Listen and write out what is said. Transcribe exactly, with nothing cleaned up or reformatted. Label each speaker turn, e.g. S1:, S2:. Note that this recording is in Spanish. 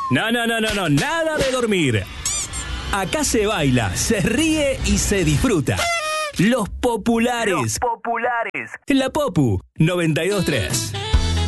S1: No, no, no, no, no, nada de dormir. Acá se baila, se ríe y se disfruta. Los populares.
S2: Los populares.
S1: La Popu noventa y dos tres.